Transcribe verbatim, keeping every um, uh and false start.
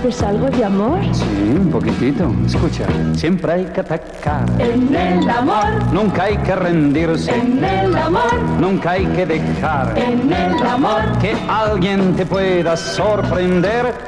¿Sabes algo de amor? Sí, un poquitito. Escucha, siempre hay que atacar. En el amor, Nunca hay que rendirse. en el amor, Nunca hay que dejar en el amor. que alguien te pueda sorprender.